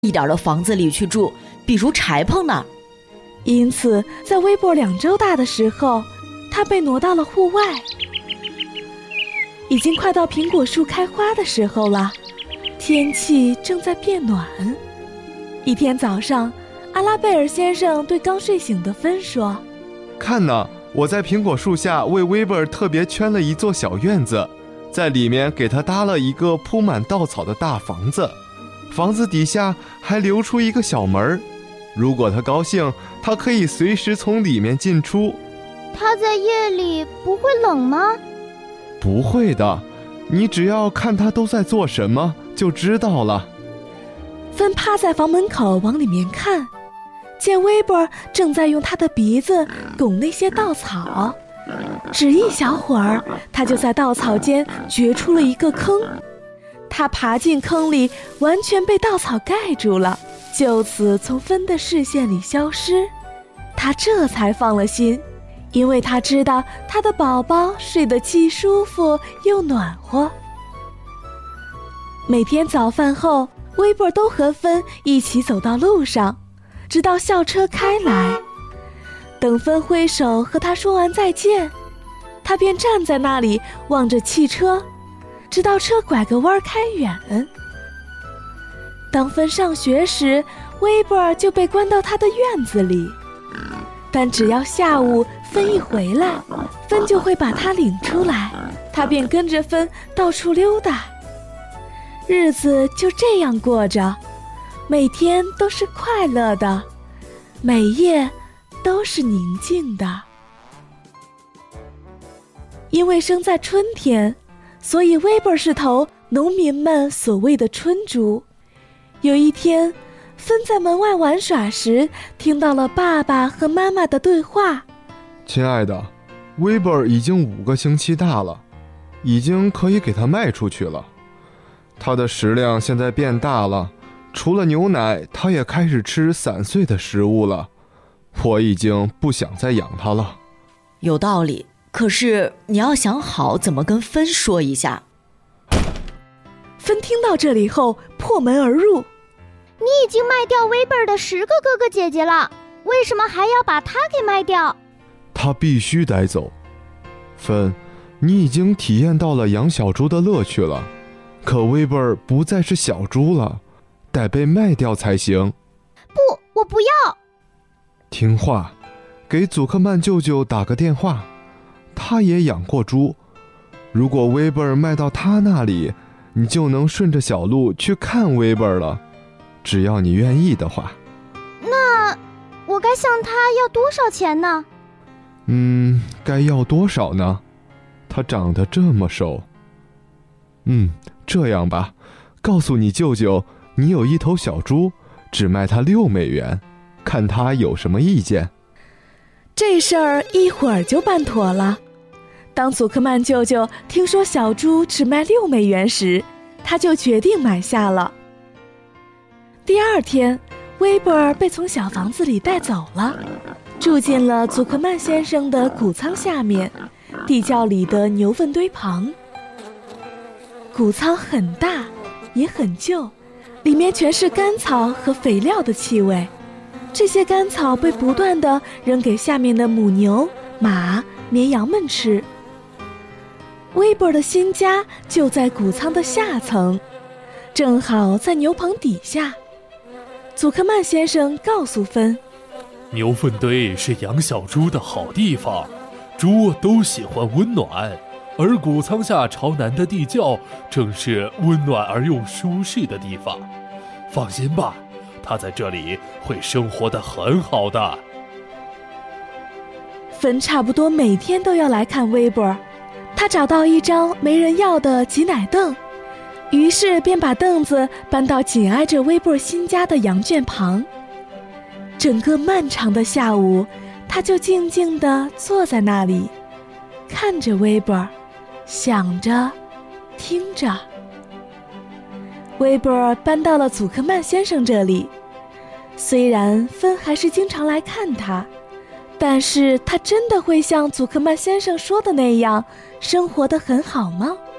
一点的房子里去住，比如柴棚那儿。 因此在威伯2周大的时候，他被挪到了户外。已经快到苹果树开花的时候了，天气正在变暖。一天早上，阿拉贝尔先生对刚睡醒的芬说： 看呐，我在苹果树下为威伯特别圈了一座小院子，在里面给他搭了一个铺满稻草的大房子，房子底下还留出一个小门，如果他高兴，他可以随时从里面进出。 他在夜里不会冷吗？ 不会的，你只要看他都在做什么就知道了。 芬趴在房门口往里面看，见威伯正在用他的鼻子拱那些稻草，只一小会儿，他就在稻草间掘出了一个坑。他爬进坑里，完全被稻草盖住了，就此从芬的视线里消失。他这才放了心，因为他知道他的宝宝睡得既舒服又暖和。每天早饭后，威伯都和芬一起走到路上，直到校车开来。等芬挥手和他说完再见，他便站在那里望着汽车，直到车拐个弯开远。当芬上学时，威伯就被关到他的院子里，但只要下午芬一回来，芬就会把他领出来，他便跟着芬到处溜达。日子就这样过着，每天都是快乐的，每夜都是宁静的。因为生在春天，所以威伯是头农民们所谓的春猪。有一天，芬在门外玩耍时，听到了爸爸和妈妈的对话。 亲爱的，威伯已经5个星期大了，已经可以给他卖出去了。他的食量现在变大了，除了牛奶，他也开始吃散碎的食物了。我已经不想再养他了。 有道理，可是你要想好怎么跟芬说一下。 芬听到这里后破门而入： 你已经卖掉威伯的10个哥哥姐姐了，为什么还要把他给卖掉？ 他必须带走。芬，你已经体验到了养小猪的乐趣了，可威伯不再是小猪了，得被卖掉才行。 不，我不要。 听话，给祖克曼舅舅打个电话，他也养过猪。如果威伯卖到他那里，你就能顺着小路去看威伯了，只要你愿意的话。 那我该向他要多少钱呢？ 该要多少呢？他长得这么瘦。这样吧，告诉你舅舅，你有一头小猪，只卖他6美元，看他有什么意见。 这事儿一会儿就办妥了。当祖克曼舅舅听说小猪只卖6美元时，他就决定买下了。第2天，威伯被从小房子里带走了，住进了祖克曼先生的谷仓下面，地窖里的牛粪堆旁。谷仓很大，也很旧，里面全是干草和肥料的气味。这些干草被不断地扔给下面的母牛、马、绵羊们吃。威伯的新家就在谷仓的下层，正好在牛棚底下。祖克曼先生告诉芬， 牛粪堆是养小猪的好地方，猪都喜欢温暖，而谷仓下朝南的地窖正是温暖而又舒适的地方。放心吧，他在这里会生活得很好的。 芬差不多每天都要来看威伯，他找到一张没人要的挤奶凳，于是便把凳子搬到紧挨着威伯新家的羊圈旁。整个漫长的下午，他就静静地坐在那里，看着威伯，想着，听着。威伯搬到了祖克曼先生这里，虽然芬还是经常来看他，但是他真的会像祖克曼先生说的那样生活得很好吗？